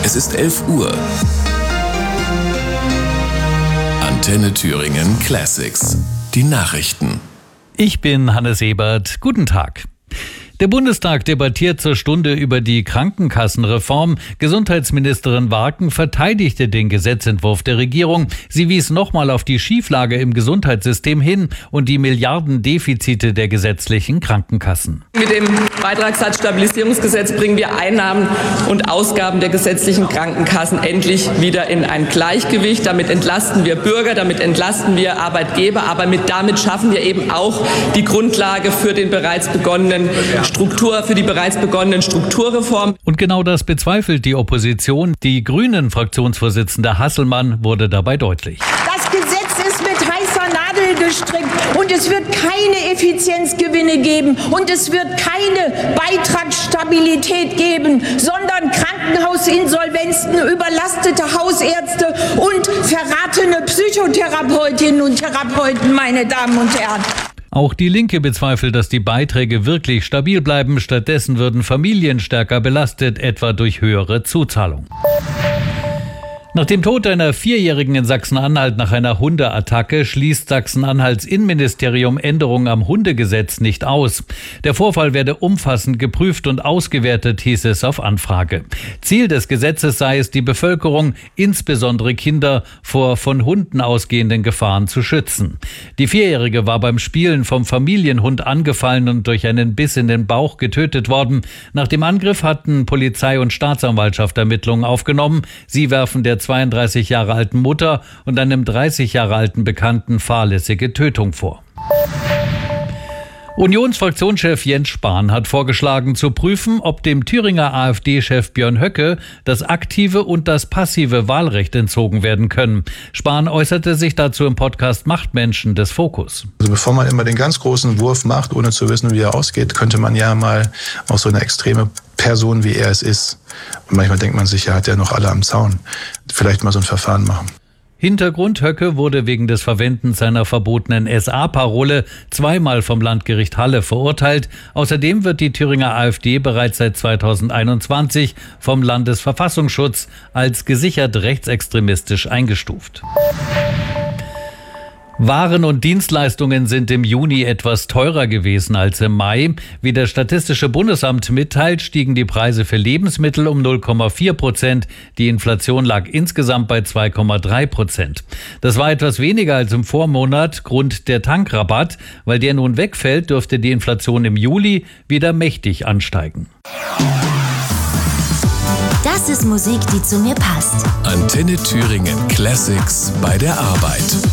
Es ist 11 Uhr. Antenne Thüringen Classics. Die Nachrichten. Ich bin Hannes Ebert. Guten Tag. Der Bundestag debattiert zur Stunde über die Krankenkassenreform. Gesundheitsministerin Warken verteidigte den Gesetzentwurf der Regierung. Sie wies nochmal auf die Schieflage im Gesundheitssystem hin und die Milliardendefizite der gesetzlichen Krankenkassen. Mit dem Beitragssatzstabilisierungsgesetz bringen wir Einnahmen und Ausgaben der gesetzlichen Krankenkassen endlich wieder in ein Gleichgewicht. Damit entlasten wir Bürger, damit entlasten wir Arbeitgeber, aber damit schaffen wir eben auch die Grundlage für die bereits begonnenen Strukturreformen. Und genau das bezweifelt die Opposition. Die Grünen-Fraktionsvorsitzende Hasselmann wurde dabei deutlich. Das Gesetz ist mit heißer Nadel gestrickt und es wird keine Effizienzgewinne geben und es wird keine Beitragsstabilität geben, sondern Krankenhausinsolvenzen, überlastete Hausärzte und verratene Psychotherapeutinnen und Therapeuten, meine Damen und Herren. Auch die Linke bezweifelt, dass die Beiträge wirklich stabil bleiben. Stattdessen würden Familien stärker belastet, etwa durch höhere Zuzahlung. Nach dem Tod einer Vierjährigen in Sachsen-Anhalt nach einer Hundeattacke schließt Sachsen-Anhalts Innenministerium Änderungen am Hundegesetz nicht aus. Der Vorfall werde umfassend geprüft und ausgewertet, hieß es auf Anfrage. Ziel des Gesetzes sei es, die Bevölkerung, insbesondere Kinder, vor von Hunden ausgehenden Gefahren zu schützen. Die Vierjährige war beim Spielen vom Familienhund angefallen und durch einen Biss in den Bauch getötet worden. Nach dem Angriff hatten Polizei und Staatsanwaltschaft Ermittlungen aufgenommen. Sie werfen der 32 Jahre alten Mutter und einem 30 Jahre alten Bekannten fahrlässige Tötung vor. Unionsfraktionschef Jens Spahn hat vorgeschlagen, zu prüfen, ob dem Thüringer AfD-Chef Björn Höcke das aktive und das passive Wahlrecht entzogen werden können. Spahn äußerte sich dazu im Podcast Machtmenschen des Fokus. Also bevor man immer den ganz großen Wurf macht, ohne zu wissen, wie er ausgeht, könnte man ja mal auch so eine extreme Person, wie er es ist. Und manchmal denkt man sich, er hat ja noch alle am Zaun. Vielleicht mal so ein Verfahren machen. Hintergrund: Höcke wurde wegen des Verwendens seiner verbotenen SA-Parole zweimal vom Landgericht Halle verurteilt. Außerdem wird die Thüringer AfD bereits seit 2021 vom Landesverfassungsschutz als gesichert rechtsextremistisch eingestuft. Waren und Dienstleistungen sind im Juni etwas teurer gewesen als im Mai. Wie das Statistische Bundesamt mitteilt, stiegen die Preise für Lebensmittel um 0,4%. Die Inflation lag insgesamt bei 2,3%. Das war etwas weniger als im Vormonat. Grund der Tankrabatt. Weil der nun wegfällt, dürfte die Inflation im Juli wieder mächtig ansteigen. Das ist Musik, die zu mir passt. Antenne Thüringen Classics bei der Arbeit.